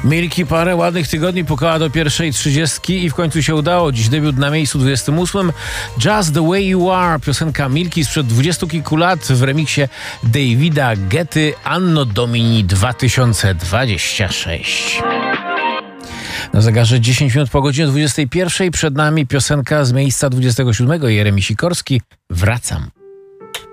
Milki parę ładnych tygodni pukała do pierwszej 30 i w końcu się udało. Dziś debiut na miejscu 28. Just the Way You Are, piosenka Milki sprzed 20 kilku lat w remiksie Davida Guetty Anno Domini 2026. Na zegarze 10 minut po godzinie 21. Przed nami piosenka z miejsca 27. Jeremi Sikorski. Wracam.